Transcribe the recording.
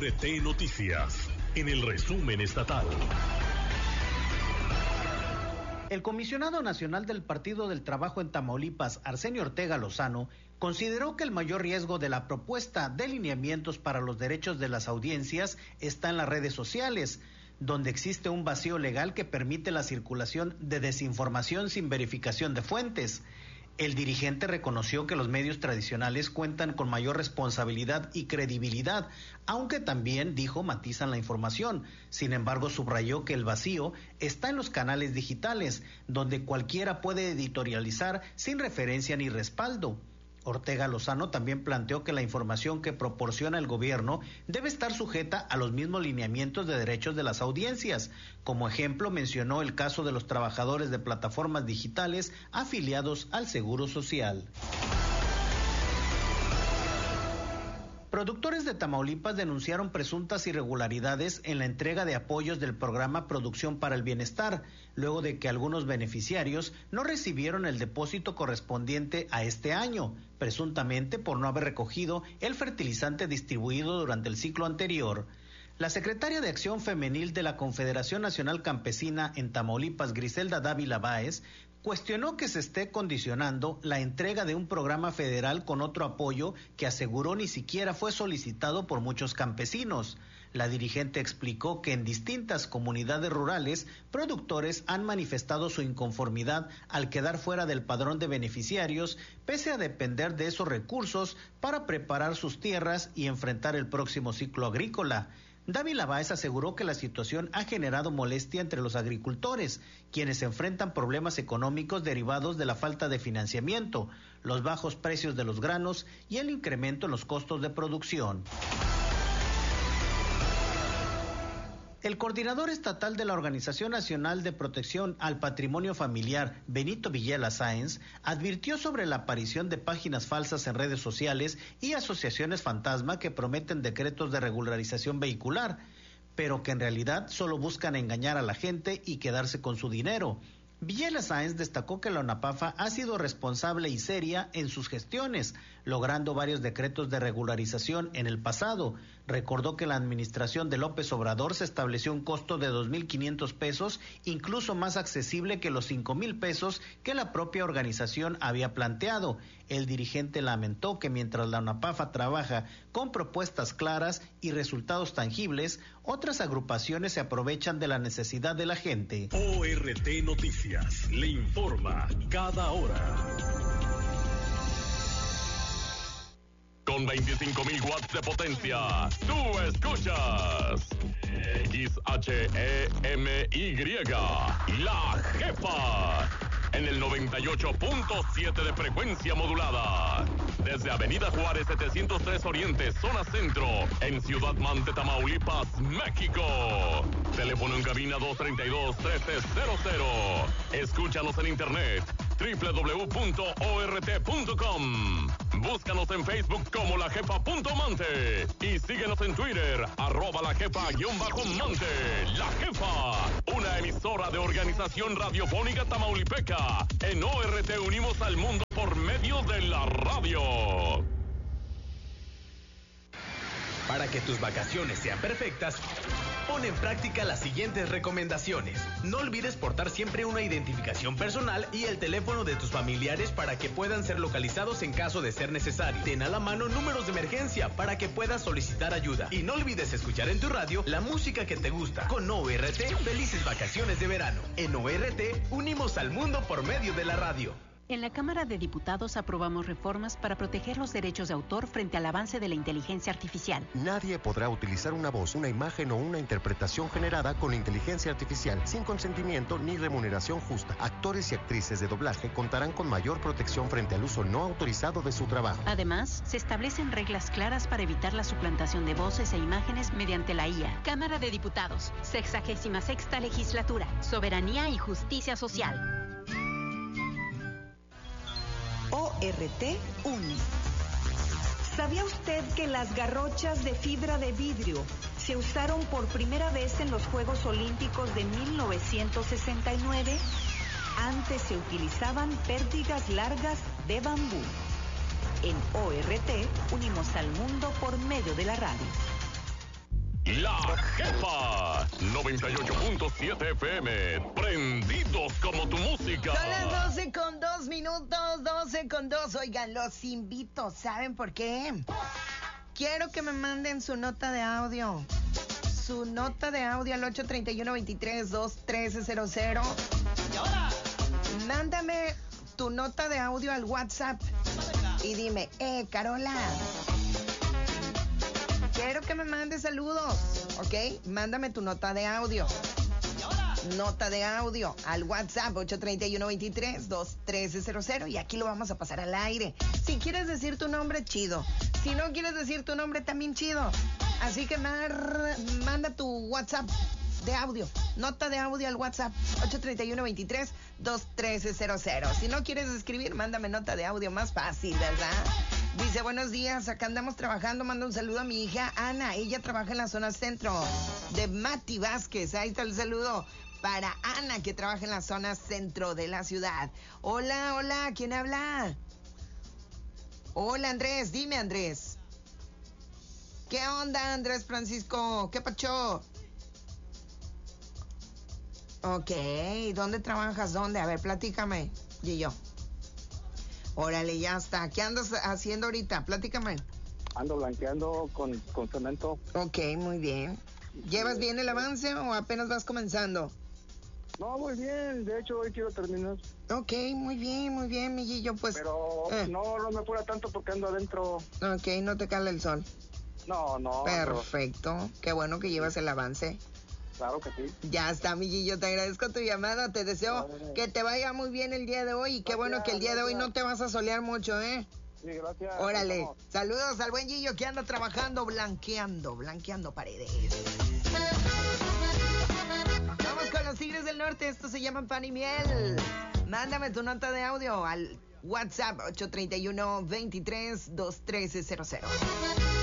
ORT Noticias, en el resumen estatal. El comisionado nacional del Partido del Trabajo en Tamaulipas, Arsenio Ortega Lozano, consideró que el mayor riesgo de la propuesta de lineamientos para los derechos de las audiencias está en las redes sociales, donde existe un vacío legal que permite la circulación de desinformación sin verificación de fuentes. El dirigente reconoció que los medios tradicionales cuentan con mayor responsabilidad y credibilidad, aunque también, dijo, matizan la información. Sin embargo, subrayó que el vacío está en los canales digitales, donde cualquiera puede editorializar sin referencia ni respaldo. Ortega Lozano también planteó que la información que proporciona el gobierno debe estar sujeta a los mismos lineamientos de derechos de las audiencias. Como ejemplo, mencionó el caso de los trabajadores de plataformas digitales afiliados al Seguro Social. Productores de Tamaulipas denunciaron presuntas irregularidades en la entrega de apoyos del programa Producción para el Bienestar, luego de que algunos beneficiarios no recibieron el depósito correspondiente a este año, presuntamente por no haber recogido el fertilizante distribuido durante el ciclo anterior. La secretaria de Acción Femenil de la Confederación Nacional Campesina en Tamaulipas, Griselda Dávila Báez, cuestionó que se esté condicionando la entrega de un programa federal con otro apoyo que aseguró ni siquiera fue solicitado por muchos campesinos. La dirigente explicó que en distintas comunidades rurales, productores han manifestado su inconformidad al quedar fuera del padrón de beneficiarios, pese a depender de esos recursos para preparar sus tierras y enfrentar el próximo ciclo agrícola. Dávila Báez aseguró que la situación ha generado molestia entre los agricultores, quienes enfrentan problemas económicos derivados de la falta de financiamiento, los bajos precios de los granos y el incremento en los costos de producción. El coordinador estatal de la Organización Nacional de Protección al Patrimonio Familiar, Benito Villela Sáenz, advirtió sobre la aparición de páginas falsas en redes sociales y asociaciones fantasma que prometen decretos de regularización vehicular, pero que en realidad solo buscan engañar a la gente y quedarse con su dinero. Villela Sáenz destacó que la ONAPAFA ha sido responsable y seria en sus gestiones, logrando varios decretos de regularización en el pasado. Recordó que la administración de López Obrador se estableció un costo de 2,500 pesos, incluso más accesible que los 5,000 pesos que la propia organización había planteado. El dirigente lamentó que mientras la ONAPAFA trabaja con propuestas claras y resultados tangibles, otras agrupaciones se aprovechan de la necesidad de la gente. ORT Noticias le informa cada hora. Con 25,000 watts de potencia, tú escuchas XHEMY, La Jefa, en el 98.7 de frecuencia modulada. Desde Avenida Juárez 703 Oriente, zona centro, en Ciudad Mante, Tamaulipas, México. Teléfono en cabina 232-1300. Escúchanos en internet www.ort.com. Búscanos en Facebook como lajefa.mante y síguenos en Twitter, @lajefa_mante. La Jefa, una emisora de Organización Radiofónica Tamaulipeca. En ORT unimos al mundo por medio de la radio. Para que tus vacaciones sean perfectas, pon en práctica las siguientes recomendaciones. No olvides portar siempre una identificación personal y el teléfono de tus familiares para que puedan ser localizados en caso de ser necesario. Ten a la mano números de emergencia para que puedas solicitar ayuda. Y no olvides escuchar en tu radio la música que te gusta. Con ORT, felices vacaciones de verano. En ORT, unimos al mundo por medio de la radio. En la Cámara de Diputados aprobamos reformas para proteger los derechos de autor frente al avance de la inteligencia artificial. Nadie podrá utilizar una voz, una imagen o una interpretación generada con inteligencia artificial sin consentimiento ni remuneración justa. Actores y actrices de doblaje contarán con mayor protección frente al uso no autorizado de su trabajo. Además, se establecen reglas claras para evitar la suplantación de voces e imágenes mediante la IA. Cámara de Diputados, 66ª Legislatura, Soberanía y Justicia Social. ORT une. ¿Sabía usted que las garrochas de fibra de vidrio se usaron por primera vez en los Juegos Olímpicos de 1969? Antes se utilizaban pértigas largas de bambú. En ORT unimos al mundo por medio de la radio. La Jefa 98.7 FM, prendidos como tu música. Son las 12:02, Oigan, los invito, ¿saben por qué? Quiero que me manden su nota de audio. Su nota de audio al 831-23-21300. Mándame tu nota de audio al WhatsApp y dime, Carola, quiero que me mandes saludos, ¿ok? Mándame tu nota de audio. Nota de audio al WhatsApp 831-23-21300 y aquí lo vamos a pasar al aire. Si quieres decir tu nombre, chido. Si no quieres decir tu nombre, también chido. Así que manda tu WhatsApp de audio. Nota de audio al WhatsApp 831-23-21300. Si no quieres escribir, mándame nota de audio, más fácil, ¿verdad? Dice, buenos días, acá andamos trabajando. Manda un saludo a mi hija Ana. Ella trabaja en la zona centro de Mati Vázquez. Ahí está el saludo para Ana, que trabaja en la zona centro de la ciudad. Hola, ¿quién habla? Hola, Andrés, dime, Andrés. ¿Qué onda, Andrés Francisco? ¿Qué pacho? Ok, ¿dónde trabajas? ¿Dónde? A ver, platícame, Gillo. Órale, ya está. ¿Qué andas haciendo ahorita? Platícame. Ando blanqueando con cemento. Ok, muy bien. ¿Llevas bien el avance o apenas vas comenzando? No, muy bien. De hecho, hoy quiero terminar. Ok, muy bien, mi Gillo, pues... Pero no me apura tanto porque ando adentro. Ok, no te cala el sol. No. Perfecto. No. Qué bueno que llevas el avance. Claro que sí. Ya está, mi Gillo, te agradezco tu llamada. Te deseo que te vaya muy bien el día de hoy. Y qué bueno que el día de hoy no te vas a solear mucho, ¿eh? Sí, gracias. Órale. Saludos al buen Gillo que anda trabajando, blanqueando paredes. Vamos con los Tigres del Norte. Estos se llaman Pan y Miel. Mándame tu nota de audio al WhatsApp 831-23-21300.